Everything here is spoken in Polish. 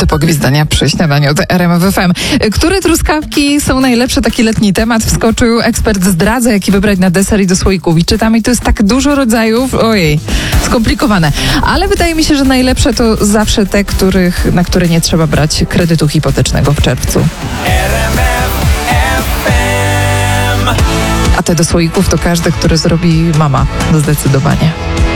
Do pogwizdania przy śniadaniu to RMF FM. Które truskawki są najlepsze? Taki letni temat wskoczył. Ekspert zdradza, jaki wybrać na deser i do słoików. I czytam, i to jest tak dużo rodzajów. Ojej, skomplikowane. Ale wydaje mi się, że najlepsze to zawsze te, na które nie trzeba brać kredytu hipotecznego w czerwcu. A te do słoików to każde, które zrobi mama. Zdecydowanie.